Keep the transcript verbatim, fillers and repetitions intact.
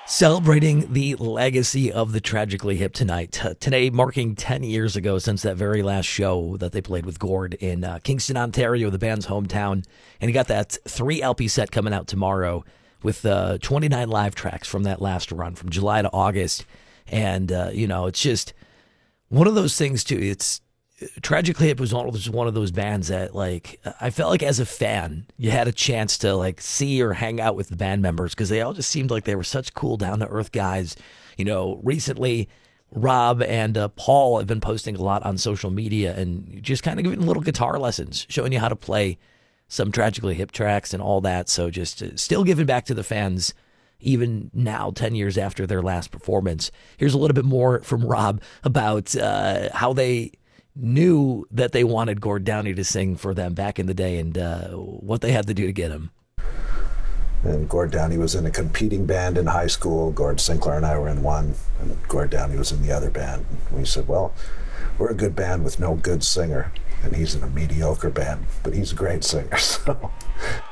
Celebrating the legacy of the Tragically Hip tonight. T- today marking ten years ago since that very last show that they played with Gord in uh, Kingston, Ontario, the band's hometown. And he got that three L P set coming out tomorrow with uh, twenty-nine live tracks from that last run from July to August. And, uh, you know, it's just one of those things, too. It's Tragically Hip was one of those, one of those bands that, like, I felt like as a fan, you had a chance to, like, see or hang out with the band members because they all just seemed like they were such cool, down-to-earth guys. You know, recently, Rob and uh, Paul have been posting a lot on social media and just kind of giving little guitar lessons, showing you how to play some Tragically Hip tracks and all that. So just uh, still giving back to the fans, even now, ten years after their last performance. Here's a little bit more from Rob about uh, how they knew that they wanted Gord Downie to sing for them back in the day and uh, what they had to do to get him. And Gord Downie was in a competing band in high school. Gord Sinclair and I were in one, and Gord Downie was in the other band. We said, well, we're a good band with no good singer, and he's in a mediocre band, but he's a great singer, so...